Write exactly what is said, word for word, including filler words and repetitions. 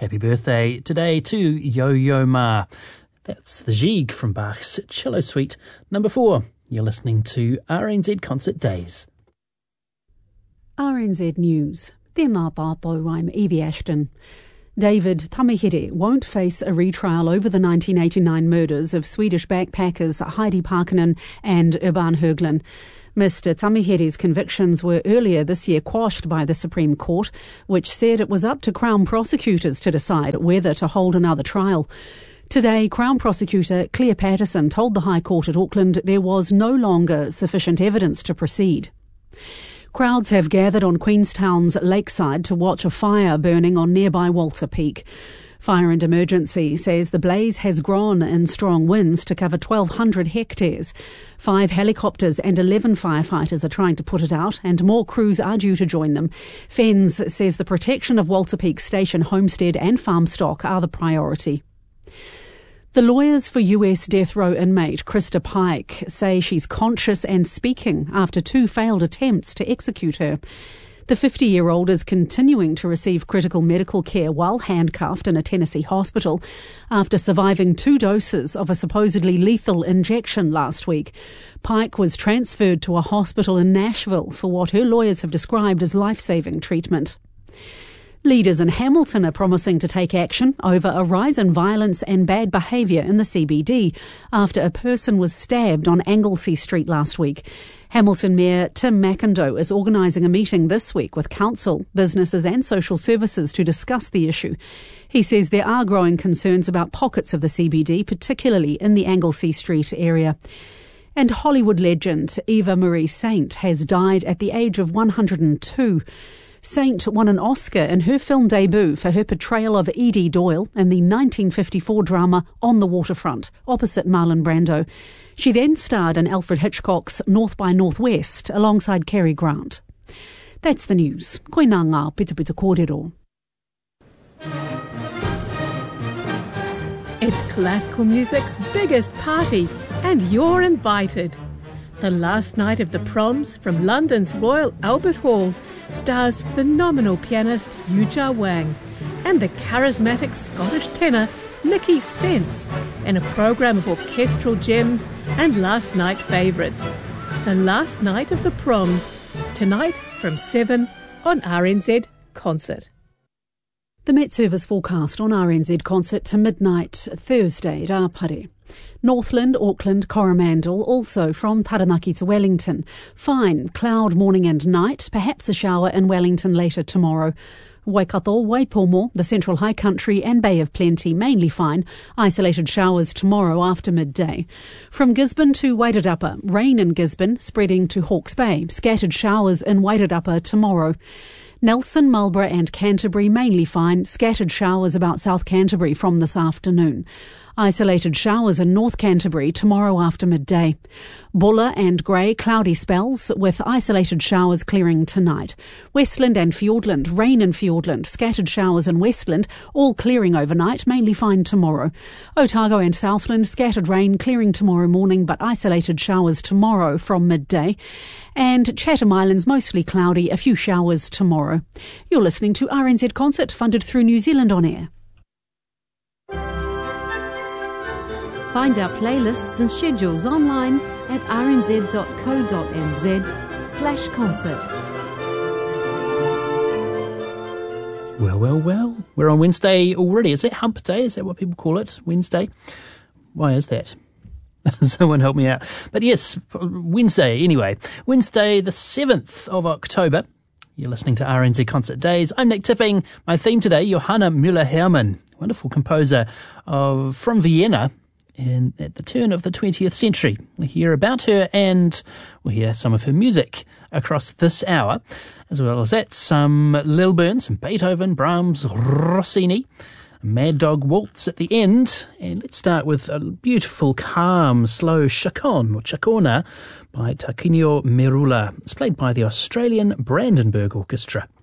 Happy birthday today to Yo-Yo Ma. That's the Gigue from Bach's Cello Suite number four. You're listening to R N Z Concert Days. R N Z News. Tēnā tātou, I'm Evie Ashton. David Tamihere won't face a retrial over the nineteen eighty-nine murders of Swedish backpackers Heidi Parkkonen and Urban Höglund. Mister Tamihere's convictions were earlier this year quashed by the Supreme Court, which said it was up to Crown prosecutors to decide whether to hold another trial. Today, Crown Prosecutor Claire Patterson told the High Court at Auckland there was no longer sufficient evidence to proceed. Crowds have gathered on Queenstown's lakeside to watch a fire burning on nearby Walter Peak. Fire and Emergency says the blaze has grown in strong winds to cover twelve hundred hectares. Five helicopters and eleven firefighters are trying to put it out, and more crews are due to join them. Fens says the protection of Walter Peak Station homestead and farm stock are the priority. The lawyers for U S death row inmate Krista Pike say she's conscious and speaking after two failed attempts to execute her. The fifty-year-old is continuing to receive critical medical care while handcuffed in a Tennessee hospital after surviving two doses of a supposedly lethal injection last week. Pike was transferred to a hospital in Nashville for what her lawyers have described as life-saving treatment. Leaders in Hamilton are promising to take action over a rise in violence and bad behaviour in the C B D after a person was stabbed on Anglesey Street last week. Hamilton Mayor Tim McIndoe is organising a meeting this week with council, businesses and social services to discuss the issue. He says there are growing concerns about pockets of the C B D, particularly in the Anglesey Street area. And Hollywood legend Eva Marie Saint has died at the age of one hundred two. Saint won an Oscar in her film debut for her portrayal of Edie Doyle in the nineteen fifty-four drama On the Waterfront, opposite Marlon Brando. She then starred in Alfred Hitchcock's North by Northwest alongside Cary Grant. That's the news. Koe nā ngā pita pita kōrero. It's classical music's biggest party, and you're invited. The last night of the proms from London's Royal Albert Hall stars phenomenal pianist Yuja Wang and the charismatic Scottish tenor Nicky Spence in a programme of orchestral gems and last night favourites. The last night of the proms, tonight from seven on R N Z Concert. The Met Service forecast on R N Z Concert to midnight Thursday, Rāpare. Northland, Auckland, Coromandel, also from Taranaki to Wellington. Fine, cloud morning and night, perhaps a shower in Wellington later tomorrow. Waikato, Waipomo, the Central High Country and Bay of Plenty, mainly fine. Isolated showers tomorrow after midday. From Gisborne to Wairarapa, rain in Gisborne, spreading to Hawke's Bay. Scattered showers in Wairarapa tomorrow. Nelson, Marlborough and Canterbury mainly fine, scattered showers about South Canterbury from this afternoon. Isolated showers in North Canterbury tomorrow after midday. Buller and Grey, cloudy spells with isolated showers clearing tonight. Westland and Fiordland, rain in Fiordland, scattered showers in Westland, all clearing overnight, mainly fine tomorrow. Otago and Southland, scattered rain clearing tomorrow morning but isolated showers tomorrow from midday. And Chatham Islands mostly cloudy, a few showers tomorrow. You're listening to R N Z Concert, funded through New Zealand On Air. Find our playlists and schedules online at rnz.co.nz slash concert. Well, well, well. We're on Wednesday already. Is it Hump Day? Is that what people call it? Wednesday? Why is that? Someone help me out. But yes, Wednesday anyway. Wednesday the seventh of October. You're listening to R N Z Concert Days. I'm Nick Tipping. My theme today, Johanna Müller-Hermann, wonderful composer of from Vienna. In, at the turn of the twentieth century. We'll hear about her and we'll hear some of her music across this hour. As well as that, some Lil Burn, some Beethoven, Brahms, Rossini, a Mad Dog Waltz at the end. And let's start with a beautiful, calm, slow Chaconne or Chacona by Tarquinio Merula. It's played by the Australian Brandenburg Orchestra.